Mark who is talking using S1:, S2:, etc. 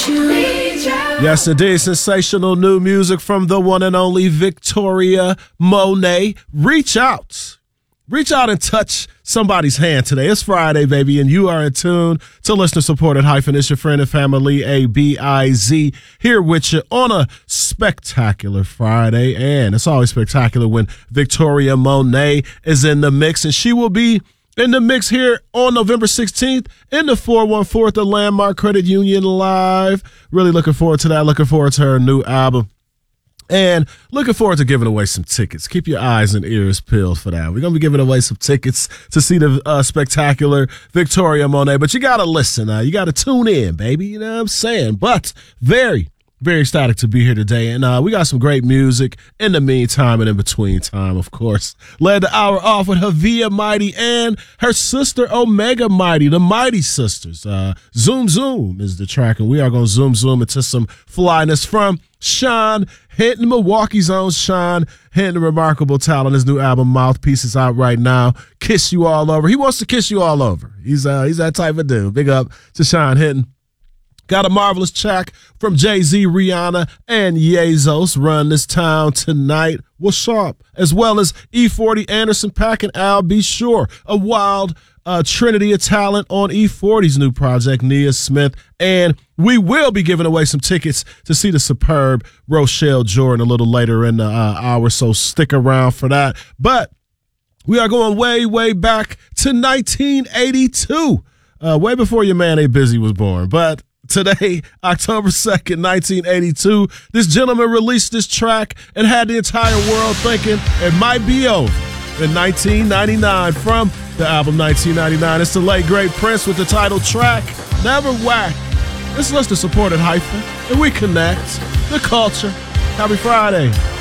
S1: Yes, indeed. Sensational new music from the one and only Victoria Monet. Reach out. Reach out and touch somebody's hand today. It's Friday, baby, and you are in tune to listener-supported hyphen. It's your friend and family, ABIZ, here with you on a spectacular Friday. And it's always spectacular when Victoria Monet is in the mix, and she will be in the mix here on November 16th in the 414th, the Landmark Credit Union Live. Really looking forward to that. Looking forward to her new album. And looking forward to giving away some tickets. Keep your eyes and ears peeled for that. We're going to be giving away some tickets to see the spectacular Victoria Monet. But you got to listen. You got to tune in, baby. You know what I'm saying? But very ecstatic to be here today. And we got some great music in the meantime and in between time, of course. Led the hour off with Havia Mighty and her sister Omega Mighty, the Mighty Sisters. Zoom Zoom is the track, and we are going to zoom into some flyness from Sean Hinton, Milwaukee's own Sean Hinton, remarkable talent. His new album Mouthpiece is out right now. Kiss You All Over. He wants to kiss you all over. He's that type of dude. Big up to Sean Hinton. Got a marvelous track from Jay-Z, Rihanna, and Yeezus. Run This Town Tonight. What's up? As well as E40, Anderson .Paak, and Al B. Sure. A wild trinity of talent on E40's new project, Nia Smith. And we will be giving away some tickets to see the superb Rochelle Jordan a little later in the hour, so stick around for that. But we are going way back to 1982, way before your man A Busy was born. But today, October 2nd, 1982, this gentleman released this track and had the entire world thinking it might be over. In 1999, from the album 1999, it's the late great Prince with the title track, Never Whack. It's listener supported hyphen, and we connect the culture. Happy Friday.